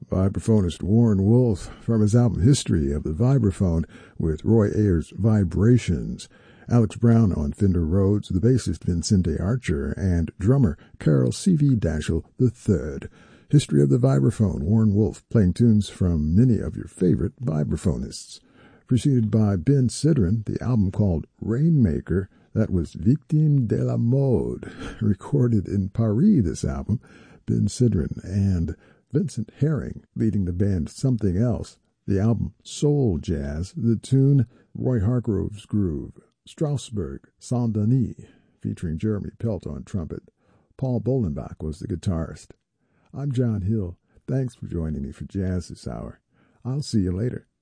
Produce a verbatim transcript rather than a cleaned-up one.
Vibraphonist Warren Wolf from his album History of the Vibraphone with Roy Ayers' Vibrations. Alex Brown on Fender Rhodes, the bassist Vincente Archer, and drummer Carol C V Daschel the third. History of the Vibraphone, Warren Wolf playing tunes from many of your favorite vibraphonists. Preceded by Ben Sidran, the album called Rainmaker, that was Victime de la Mode, recorded in Paris, this album. Ben Sidran and Vincent Herring leading the band Something Else, the album Soul Jazz, the tune Roy Hargrove's Groove, Strasbourg, Saint-Denis, featuring Jeremy Pelt on trumpet. Paul Bolenbach was the guitarist. I'm John Hill. Thanks for joining me for Jazz this hour. I'll see you later.